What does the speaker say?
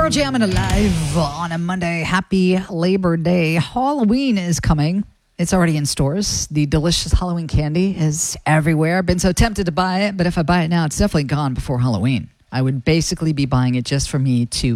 Pearl Jam and Alive on a Monday. Happy Labor Day. Halloween is coming. It's already in stores. The delicious Halloween candy is everywhere. I've been so tempted to buy it, but if I buy it now, it's definitely gone before Halloween. I would basically be buying it just for me to